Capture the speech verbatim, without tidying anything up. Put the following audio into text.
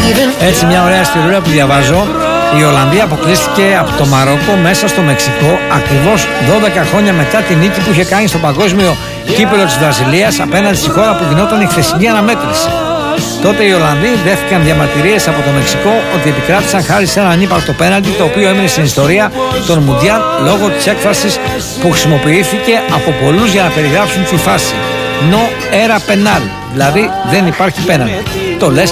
Έτσι, μια ωραία ιστορία που διαβάζω. Η Ολλανδία αποκλείστηκε από το Μαρόκο μέσα στο Μεξικό ακριβώς δώδεκα χρόνια μετά την νίκη που είχε κάνει στο παγκόσμιο κύπελλο της Βραζιλίας απέναντι στη χώρα που γινόταν η χθεσινή αναμέτρηση. Τότε οι Ολλανδοί δέχτηκαν διαμαρτυρίες από το Μεξικό ότι επικράτησαν χάρη σε έναν ύπαρκτο πέναλτι, το οποίο έμεινε στην ιστορία των Μουντιάλ λόγω της έκφρασης που χρησιμοποιήθηκε από πολλούς για να περιγράψουν τη φάση. No era penal, δηλαδή δεν υπάρχει πέναλτι. Το λες